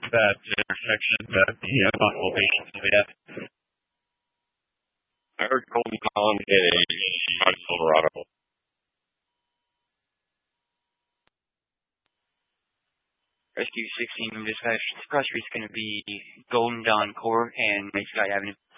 that intersection that the possible patients will be at? I heard Golden Column in a Silverado. Rescue 16 dispatch. Cross street's going to be Golden Dawn Court and Night Sky Avenue.